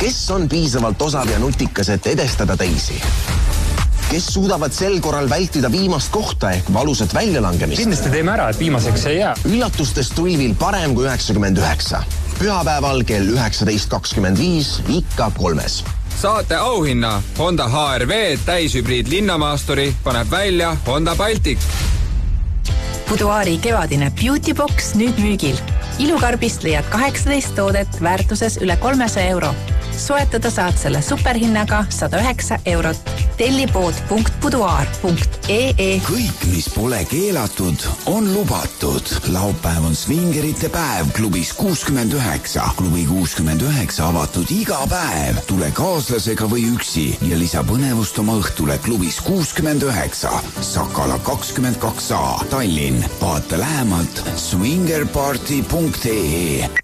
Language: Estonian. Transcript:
Kes on piisavalt osav ja nutikas, et edestada teisi? Kes suudavad sel korral vältida viimast kohta ehk valusat väljalangemist? Kindlasti teeme ära, et viimaseks ei jää. Üllatustest tulvil parem kui 99. Pühapäeval kell 19.25 ikka 3. Saate auhinna Honda HR-V täishübriid linnamaasturi paneb välja Honda Baltic. Boudoiri kevadine Beauty Box nüüd müügil. Ilukarbist leiad 18 toodet väärtuses üle 300 euro. Soetada saad selle superhinnaga 109 eurot. Tellipood.boudoir.ee. Kõik, mis pole keelatud, on lubatud. Laupäev on Swingerite päev klubis 69. Klubi 69 avatud iga päev. Tule kaaslasega või üksi ja lisa põnevust oma õhtule klubis 69. Sakala 22A, Tallinn. Vaata lähemalt swingerparty.ee.